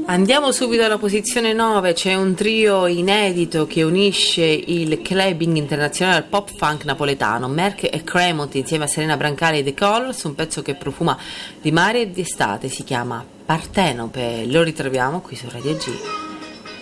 Andiamo subito alla posizione 9, c'è un trio inedito che unisce il clubbing internazionale al pop funk napoletano, Merck e Cremont insieme a Serena Brancali e The Colors, un pezzo che profuma di mare e di estate, si chiama Partenope, lo ritroviamo qui su Radio G.